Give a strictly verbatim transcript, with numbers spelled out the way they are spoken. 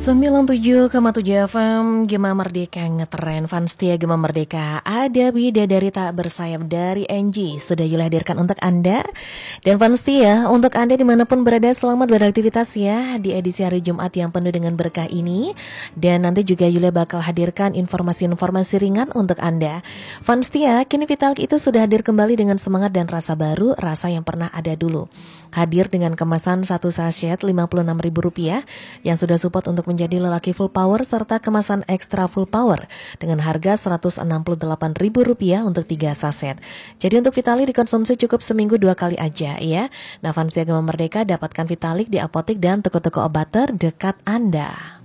sembilan puluh tujuh koma tujuh F M Gema Merdeka ngetren. Fans setia Gema Merdeka, ada bidadari tak bersayap dari Angie sudah Yula hadirkan untuk Anda. Dan fans setia, untuk Anda dimanapun berada, selamat beraktivitas ya di edisi hari Jumat yang penuh dengan berkah ini. Dan nanti juga Yula bakal hadirkan informasi-informasi ringan untuk Anda. Fans setia, kini Vitalik itu sudah hadir kembali dengan semangat dan rasa baru, rasa yang pernah ada dulu. Hadir dengan kemasan satu sachet lima puluh enam ribu rupiah yang sudah support untuk menjadi lelaki full power, serta kemasan ekstra full power dengan harga seratus enam puluh delapan ribu rupiah untuk tiga saset. Jadi untuk Vitalik dikonsumsi cukup seminggu dua kali aja ya. Nah, fans Gema Merdeka, dapatkan Vitalik di apotek dan toko-toko obat terdekat Anda.